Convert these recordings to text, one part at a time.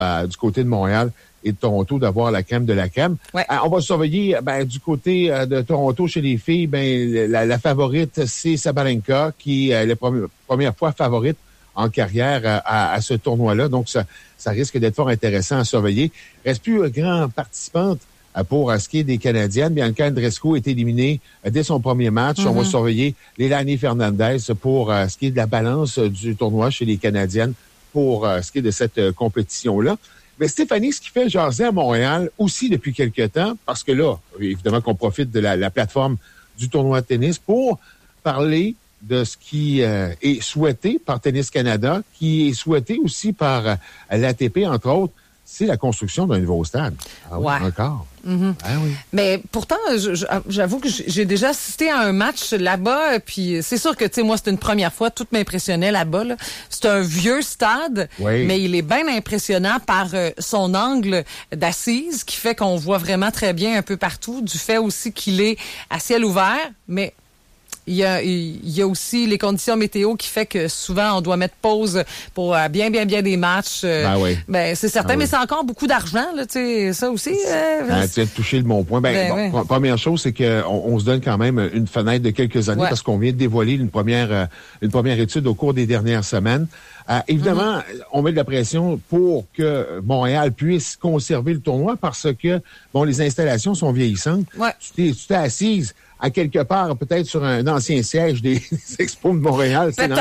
du côté de Montréal et de Toronto d'avoir la crème de la crème. Ouais. On va surveiller du côté de Toronto chez les filles. La favorite, c'est Sabalenka, qui est la première fois favorite en carrière à ce tournoi-là. Donc, ça risque d'être fort intéressant à surveiller. Reste plus grand participante pour ce qui est des Canadiennes. Bianca Andreescu est éliminée dès son premier match. On va surveiller Leilani Fernandez pour ce qui est de la balance du tournoi chez les Canadiennes pour ce qui est de cette compétition-là. Mais Stéphanie, ce qui fait jaser à Montréal aussi depuis quelque temps, parce que là, évidemment qu'on profite de la plateforme du tournoi de tennis pour parler de ce qui est souhaité par Tennis Canada, qui est souhaité aussi par l'ATP, entre autres, c'est la construction d'un nouveau stade. Ah oui, encore. Mm-hmm. Ah oui. Mais pourtant, j'avoue que j'ai déjà assisté à un match là-bas, puis c'est sûr que, tu sais, moi, c'était une première fois, tout m'impressionnait là-bas. Là. C'est un vieux stade, mais il est bien impressionnant par son angle d'assise, qui fait qu'on voit vraiment très bien un peu partout, du fait aussi qu'il est à ciel ouvert, mais il y a aussi les conditions météo qui fait que souvent on doit mettre pause pour bien des matchs. C'est certain, mais c'est encore beaucoup d'argent, là, tu sais, ça aussi. Tu as touché le bon point. Première chose, c'est qu'on se donne quand même une fenêtre de quelques années parce qu'on vient de dévoiler une première étude au cours des dernières semaines. Évidemment, on met de la pression pour que Montréal puisse conserver le tournoi parce que, les installations sont vieillissantes. Ouais. Tu t'es assise à quelque part, peut-être sur un ancien siège des Expos de Montréal. C'est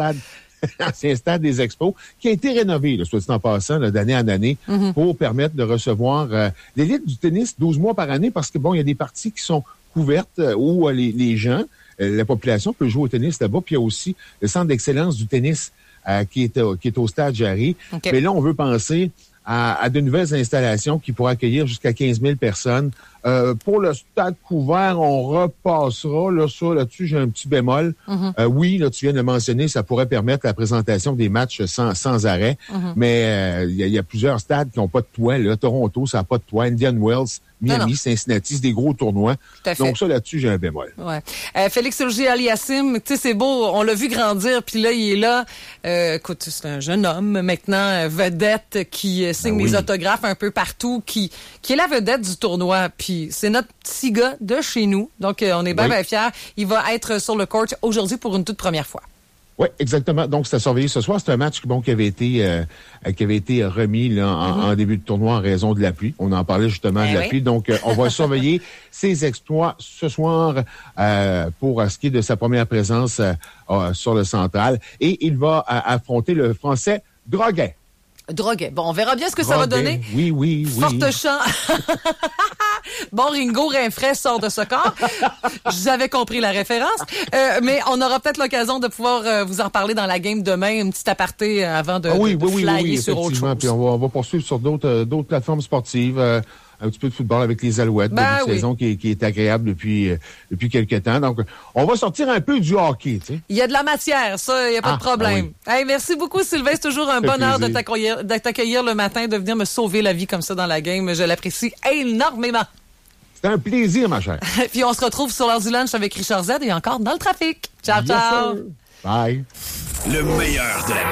l'ancien stade des Expos, qui a été rénové, soit dit en passant, d'année en année, pour permettre de recevoir l'élite du tennis 12 mois par année, parce que, il y a des parties qui sont couvertes où les gens, la population peut jouer au tennis là-bas, puis il y a aussi le centre d'excellence du tennis qui est au stade Jarry. Okay. Mais là, on veut penser à de nouvelles installations qui pourraient accueillir jusqu'à 15 000 personnes. Pour le stade couvert, on repassera. Là-dessus, j'ai un petit bémol. Oui, là, tu viens de le mentionner, ça pourrait permettre la présentation des matchs sans arrêt. Mais il y a plusieurs stades qui n'ont pas de toit. Là. Toronto, ça n'a pas de toit. Indian Wells, Miami, Cincinnati, c'est des gros tournois. Donc ça, là-dessus, j'ai un bémol. Ouais. Félix Auger-Aliassime, tu sais, c'est beau, on l'a vu grandir, puis là, il est là. Écoute, c'est un jeune homme, maintenant, vedette, qui signe des autographes un peu partout, qui est la vedette du tournoi. Puis c'est notre petit gars de chez nous. Donc, on est bien fiers. Il va être sur le court aujourd'hui pour une toute première fois. Oui, exactement. Donc, c'est à surveiller ce soir. C'est un match qui avait été remis là, en début de tournoi en raison de la pluie. On en parlait justement de la pluie. Donc, on va surveiller ses exploits ce soir pour ce qui est de sa première présence sur le central. Et il va affronter le Français Droguet. Bon, on verra bien ce que ça va donner. Oui. Forte chant. Bon, Ringo Rinfret sort de ce corps. J'avais compris la référence. Mais on aura peut-être l'occasion de pouvoir vous en parler dans la game demain, une petite aparté avant de flyer sur autre chose. Puis on va poursuivre sur d'autres plateformes sportives. Un petit peu de football avec les Alouettes. Une saison qui est agréable depuis quelques temps. Donc, on va sortir un peu du hockey, tu sais. Il y a de la matière, ça, il n'y a pas de problème. Hey, merci beaucoup, Sylvain. C'est toujours un bonheur de t'accueillir le matin, de venir me sauver la vie comme ça dans la game. Je l'apprécie énormément. C'est un plaisir, ma chère. Puis on se retrouve sur l'heure du lunch avec Richard Z et encore dans le trafic. Ciao. Bye. Le meilleur de la